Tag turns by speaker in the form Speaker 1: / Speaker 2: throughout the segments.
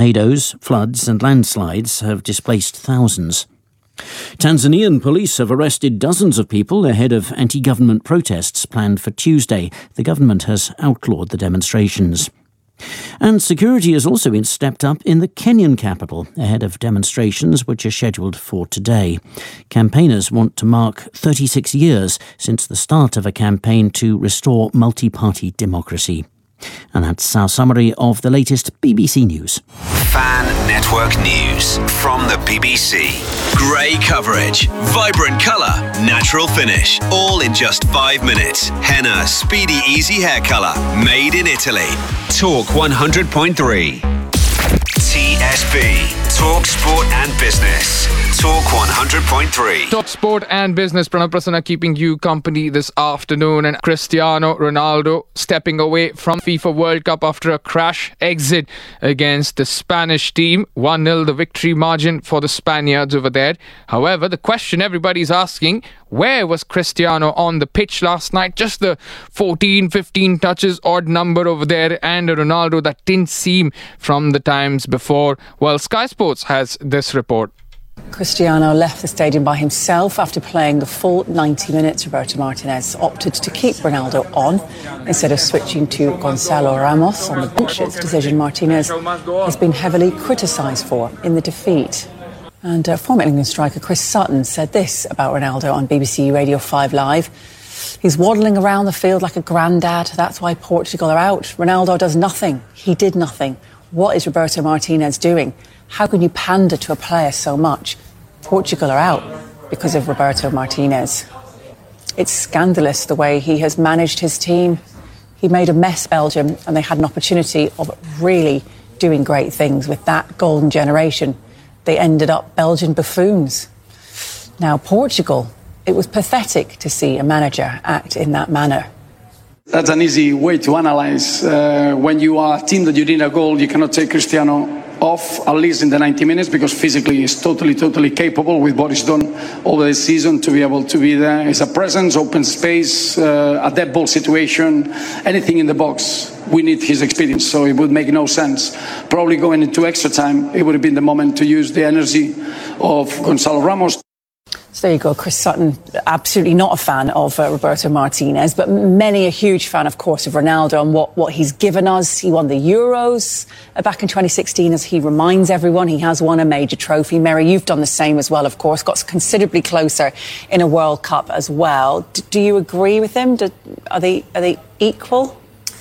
Speaker 1: Tornadoes, floods and landslides have displaced thousands. Tanzanian police have arrested dozens of people ahead of anti-government protests planned for Tuesday. The government has outlawed the demonstrations. And security has also been stepped up in the Kenyan capital ahead of demonstrations which are scheduled for today. Campaigners want to mark 36 years since the start of a campaign to restore multi-party democracy. And that's our summary of the latest BBC News.
Speaker 2: Fan Network News from the BBC. Grey coverage, vibrant colour, natural finish, all in just 5 minutes. Henna Speedy Easy Hair Colour, made in Italy. Talk 100.3. TSB, Talk Sport and Business. Talk 100.3.
Speaker 3: Talk Sport and Business. Pranav Prasanna keeping you company this afternoon. And Cristiano Ronaldo stepping away from FIFA World Cup after a crash exit against the Spanish team. 1-0 the victory margin for the Spaniards over there. However, the question everybody's asking, where was Cristiano on the pitch last night? Just the 14, 15 touches, odd number over there, and a Ronaldo that didn't seem from the times before. Well, Sky Sports has this report.
Speaker 4: Cristiano left the stadium by himself after playing the full 90 minutes. Roberto Martinez opted to keep Ronaldo on instead of switching to Gonzalo Ramos on the bench. It's a decision Martinez has been heavily criticised for in the defeat. And former England striker Chris Sutton said this about Ronaldo on BBC Radio 5 Live. He's waddling around the field like a granddad. That's why Portugal are out. Ronaldo does nothing. He did nothing. What is Roberto Martinez doing? How can you pander to a player so much? Portugal are out because of Roberto Martinez. It's scandalous the way he has managed his team. He made a mess, Belgium, and they had an opportunity of really doing great things with that golden generation. They ended up Belgian buffoons. Now, Portugal, it was pathetic to see a manager act in that manner.
Speaker 5: That's an easy way to analyse. When you are a team that you need a goal, you cannot take Cristiano off, at least in the 90 minutes, because physically he's totally capable with what he's done over the season to be able to be there. It's a presence, open space, a dead ball situation, anything in the box. We need his experience, so it would make no sense. Probably going into extra time, it would have been the moment to use the energy of Gonzalo Ramos.
Speaker 4: So there you go, Chris Sutton, absolutely not a fan of Roberto Martinez, but many a huge fan, of course, of Ronaldo and what he's given us. He won the Euros back in 2016, as he reminds everyone. He has won a major trophy. Mary, you've done the same as well, of course, got considerably closer in a World Cup as well. Do you agree with him? Are they equal?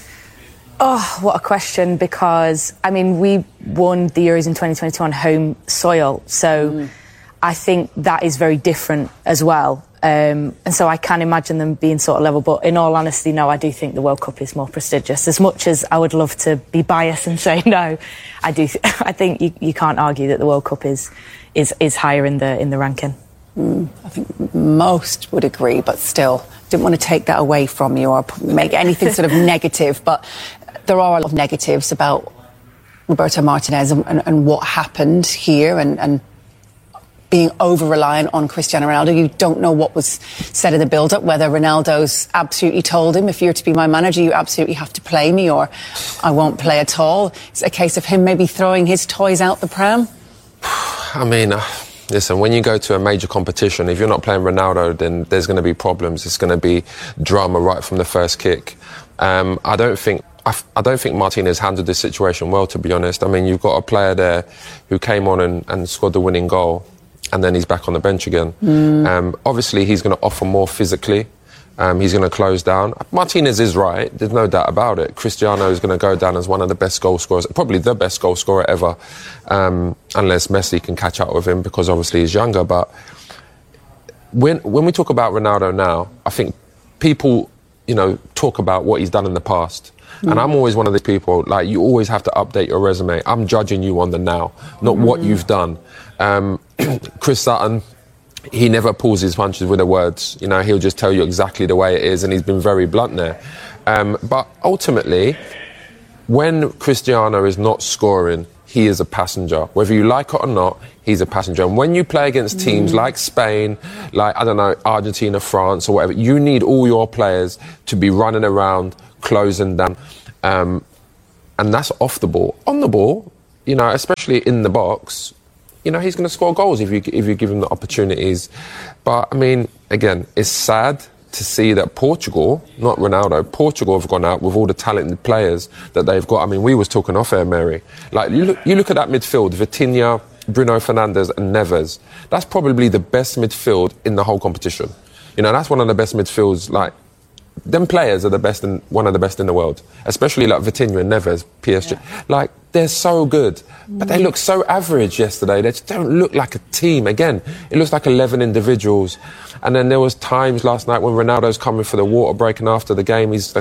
Speaker 6: Oh, what a question, because, I mean, we won the Euros in 2022 on home soil, so I think that is very different as well. And so I can imagine them being sort of level. But in all honesty, no, I do think the World Cup is more prestigious. As much as I would love to be biased and say no, I think you can't argue that the World Cup is higher in the ranking.
Speaker 4: I think most would agree, but still, didn't want to take that away from you or make anything sort of negative. But there are a lot of negatives about Roberto Martinez and what happened here and being over-reliant on Cristiano Ronaldo. You don't know what was said in the build-up, whether Ronaldo's absolutely told him, if you're to be my manager, you absolutely have to play me, or I won't play at all. It's a case of him maybe throwing his toys out the pram.
Speaker 7: I mean, listen, when you go to a major competition, if you're not playing Ronaldo, then there's going to be problems. It's going to be drama right from the first kick. I don't think Martinez handled this situation well, to be honest. I mean, you've got a player there who came on and scored the winning goal, and then he's back on the bench again. Obviously, he's going to offer more physically. He's going to close down. Martinez is right. There's no doubt about it. Cristiano is going to go down as one of the best goal scorers, probably the best goal scorer ever, unless Messi can catch up with him, because obviously he's younger. But when we talk about Ronaldo now, I think people, talk about what he's done in the past. And I'm always one of these people, like, you always have to update your resume. I'm judging you on the now, not what you've done. Chris Sutton, he never pulls his punches with the words. He'll just tell you exactly the way it is, and he's been very blunt there. But ultimately, when Cristiano is not scoring, he is a passenger. Whether you like it or not, he's a passenger. And when you play against teams like Spain, like, Argentina, France, or whatever, you need all your players to be running around, closing down. And that's off the ball. On the ball, you know, especially in the box, you know, he's going to score goals if you give him the opportunities. But, I mean, again, it's sad to see that Portugal, not Ronaldo, Portugal have gone out with all the talented players that they've got. I mean, we was talking off air, Mary. Like, you look at that midfield, Vitinha, Bruno Fernandes and Neves. That's probably the best midfield in the whole competition. You know, that's one of the best midfields. Like, them players are one of the best in the world, especially like Vitinha and Neves, PSG. Yeah. Like, they're so good, but they look so average yesterday. They just don't look like a team. Again, it looks like 11 individuals. And then there was times last night when Ronaldo's coming for the water break, and after the game, he's